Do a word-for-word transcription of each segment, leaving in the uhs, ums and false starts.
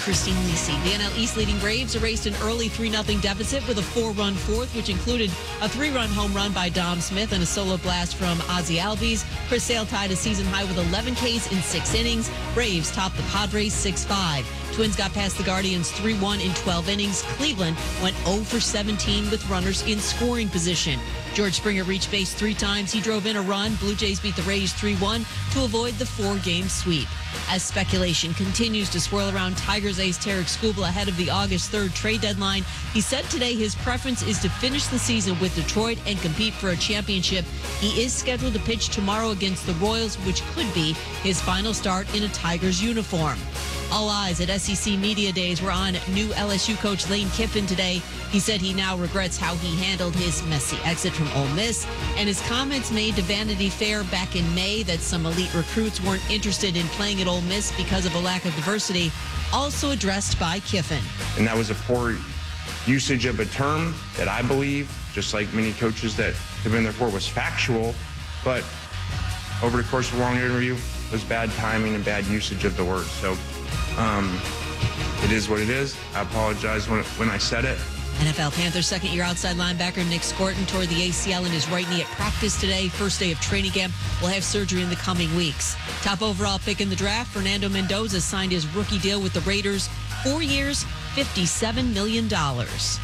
Christine Lisi. The N L East leading Braves erased an early three nothing deficit with a four-run fourth, which included a three-run home run by Dom Smith and a solo blast from Ozzie Albies. Chris Sale tied a season high with eleven Ks in six innings. Braves topped the Padres six five. Twins got past the Guardians three one in twelve innings. Cleveland went oh for seventeen with runners in scoring position. George Springer reached base three times. He drove in a run. Blue Jays beat the Rays three one to avoid the four-game sweep. As speculation continues to swirl around Tigers ace Tarek Skubal ahead of the August third trade deadline, he said today his preference is to finish the season with Detroit and compete for a championship. He is scheduled to pitch tomorrow against the Royals, which could be his final start in a Tigers uniform. All eyes at S E C Media Days were on new L S U coach Lane Kiffin today. He said he now regrets how he handled his messy exit from Ole Miss and his comments made to Vanity Fair back in May that some elite recruits weren't interested in playing at Ole Miss because of a lack of diversity, also addressed by Kiffin. And that was a poor usage of a term that I believe, just like many coaches that have been there for, was factual, but over the course of a long interview, was bad timing and bad usage of the word. So um, it is what it is. I apologize when, when I said it. N F L Panthers second-year outside linebacker Nick Scorton tore the A C L in his right knee at practice today. First day of training camp. Will have surgery in the coming weeks. Top overall pick in the draft, Fernando Mendoza signed his rookie deal with the Raiders. Four years, fifty-seven million dollars.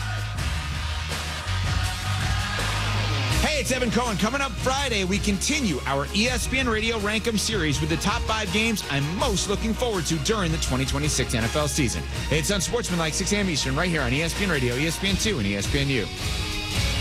Hey, it's Evan Cohen. Coming up Friday, we continue our E S P N Radio Rankem series with the top five games I'm most looking forward to during the twenty twenty-six N F L season. It's Unsportsmanlike, six a.m. Eastern, right here on E S P N Radio, E S P N two, and E S P N U.